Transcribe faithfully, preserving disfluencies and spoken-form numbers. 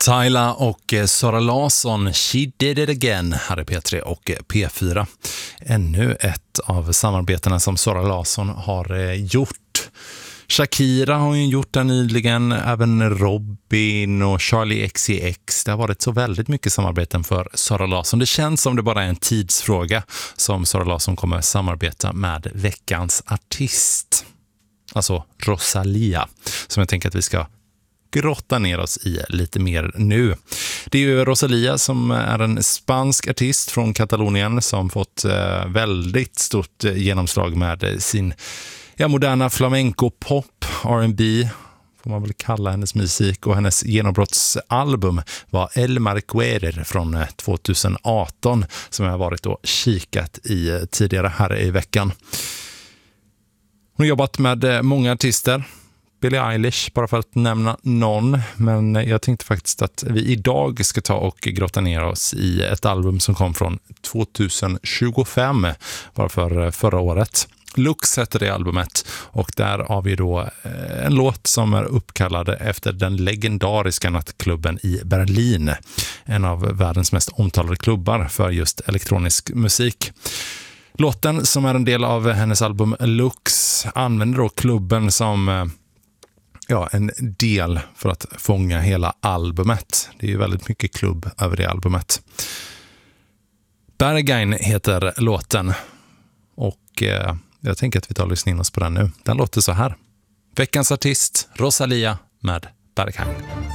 Tyla och Sara Larsson, She Did It Again, här är P tre och P fyra. Ännu ett av samarbetena som Sara Larsson har gjort. Shakira har ju gjort det nyligen, även Robin och Charlie X C X. Det har varit så väldigt mycket samarbeten för Sara Larsson. Det känns som det bara är en tidsfråga som Sara Larsson kommer samarbeta med veckans artist. Alltså Rosalía, som jag tänker att vi ska grotta ner oss i lite mer nu. Det är ju Rosalía som är en spansk artist från Katalonien som fått eh, väldigt stort genomslag med sin ja, moderna flamenco-pop, R and B får man väl kalla hennes musik, och hennes genombrottsalbum var El Marquerer från tjugoarton som jag har varit och kikat i tidigare här i veckan. Hon har jobbat med många artister, Billie Eilish, bara för att nämna någon. Men jag tänkte faktiskt att vi idag ska ta och grotta ner oss i ett album som kom från tjugotjugofem, bara för förra året. Lux heter det albumet, och där har vi då en låt som är uppkallad efter den legendariska nattklubben i Berlin. En av världens mest omtalade klubbar för just elektronisk musik. Låten, som är en del av hennes album Lux, använder då klubben som ja, en del för att fånga hela albumet. Det är ju väldigt mycket klubb över det albumet. Berghain heter låten, och eh, jag tänker att vi tar och lyssnar in oss på den nu. Den låter så här. Veckans artist, Rosalía med Berghain.